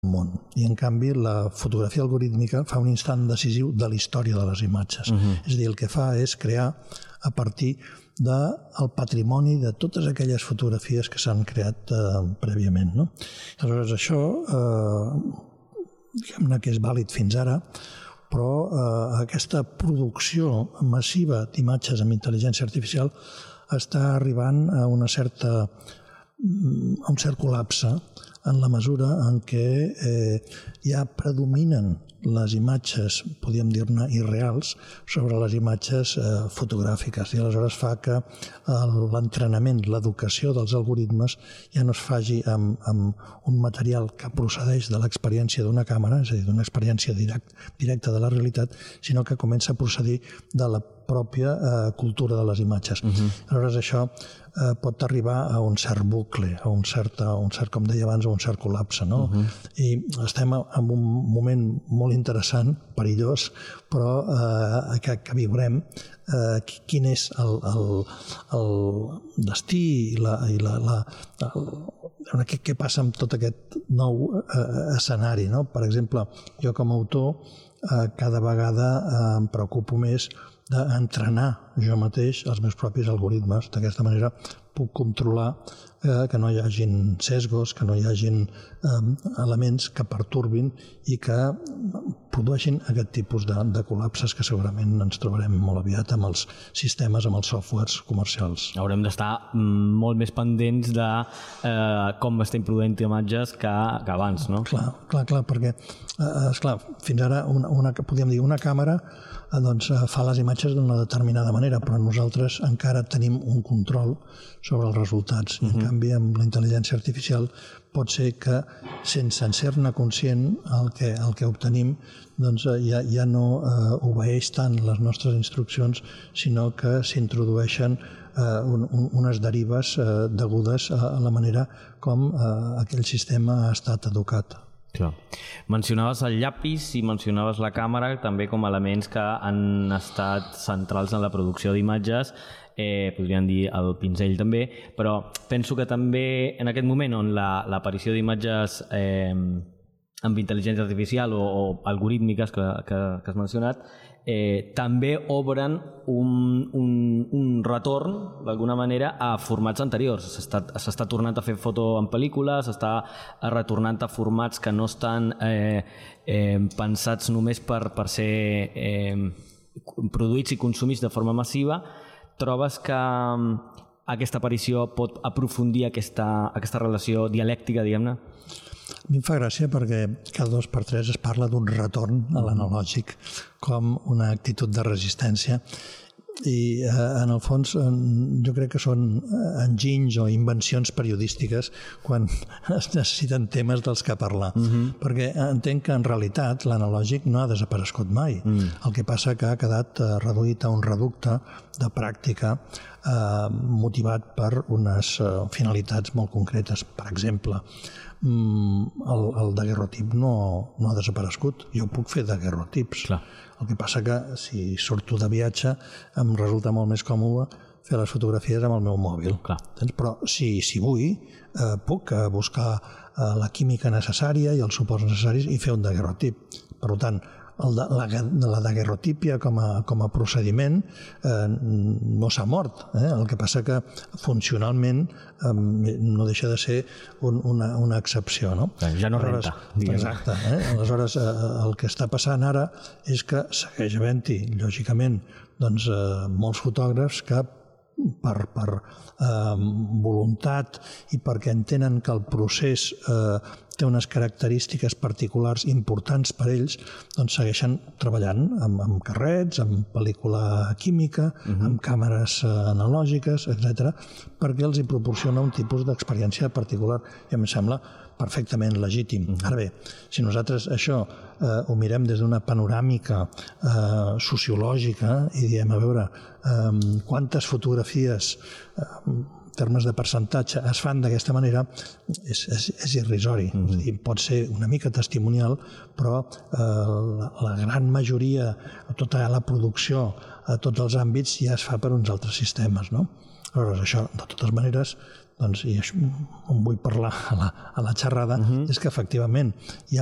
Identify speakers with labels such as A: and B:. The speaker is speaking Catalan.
A: món. I, en canvi, la fotografia algorítmica fa un instant decisiu de la història de les imatges. És a dir, el que fa és crear a partir del patrimoni de totes aquelles fotografies que s'han creat prèviament. Aleshores, això, diguem-ne que és vàlid fins ara, però aquesta producció massiva d'imatges amb intel·ligència artificial està arribant a un cert col·lapse en la mesura en què ja predominen les imatges, podríem dir-ne, irreals sobre les imatges fotogràfiques. I aleshores fa que l'entrenament, l'educació dels algoritmes ja no es faci amb un material que procedeix de l'experiència d'una càmera, és a dir, d'una experiència directa de la realitat, sinó que comença a procedir de la pròpia cultura de les imatges. Aleshores, això pot arribar a un cert bucle, a un cert, com deia abans, a un cert col·lapse. I estem en un moment molt interessant, perillós, però que viurem quin és el destí i què passa amb tot aquest nou escenari. Per exemple, jo com a autor cada vegada em preocupo més d'entrenar jo mateix els meus propis algoritmes. D'aquesta manera puc controlar que no hi hagin sesgos, que no hi hagin elements que pertorbin i que produeixin aquest tipus de col·lapses que segurament ens trobarem molt aviat amb els sistemes, amb els softwares comercials.
B: Haurem d'estar molt més pendents de com estem produint imatges que abans, no?
A: Clar, perquè esclar, fins ara podríem dir una càmera fa les imatges d'una determinada manera, però nosaltres encara tenim un control sobre els resultats. I, en canvi, amb la intel·ligència artificial pot ser que, sense ser-ne conscient, el que obtenim ja no obeeix tant les nostres instruccions, sinó que s'introdueixen unes derives degudes a la manera com aquell sistema ha estat educat.
B: Clar. Mencionaves el llapis i mencionaves la càmera també com elements que han estat centrals en la producció d'imatges, podríem dir el pinzell també, però penso que també en aquest moment on l'aparició d'imatges amb intel·ligència artificial o algorítmiques que has mencionat, també obren un retorn, d'alguna manera, a formats anteriors. S'està tornant a fer foto en pel·lícula, s'està retornant a formats que no estan pensats només per ser produïts i consumits de forma massiva. Trobes que aquesta aparició pot aprofundir aquesta relació dialèctica, diguem-ne?
A: A mi em fa gràcia perquè cada 2 per 3 es parla d'un retorn a l'analògic com una actitud de resistència i en el fons jo crec que són enginys o invencions periodístiques quan es necessiten temes dels que parlar, perquè entenc que en realitat l'analògic no ha desaparegut mai. El que passa que ha quedat reduït a un reducte de pràctica motivat per unes finalitats molt concretes. Per exemple, el daguerrotip no ha desaparegut. Jo puc fer daguerrotips. El que passa que si surto de viatge em resulta molt més còmode fer les fotografies amb el meu mòbil. Però si vull, puc buscar la química necessària i els suports necessaris i fer un daguerrotip. Per tant, la daguerrotípia com a procediment no s'ha mort. El que passa que funcionalment no deixa de ser una excepció.
B: Ja no renta.
A: Exacte. Aleshores, el que està passant ara és que segueix havent-hi, lògicament, molts fotògrafs que per voluntat i perquè entenen que el procés té unes característiques particulars importants per ells, doncs segueixen treballant amb carrets, amb pel·lícula química, amb càmeres analògiques, etc., perquè els hi proporciona un tipus d'experiència particular i em sembla perfectament legítim. Ara bé, si nosaltres això ho mirem des d'una panoràmica sociològica i diem, a veure, quantes fotografies en termes de percentatge es fan d'aquesta manera, és irrisori. Pot ser una mica testimonial, però la gran majoria, tota la producció a tots els àmbits ja es fa per uns altres sistemes. Aleshores, això, de totes maneres, doncs, i això on vull parlar a la xerrada, és que efectivament hi ha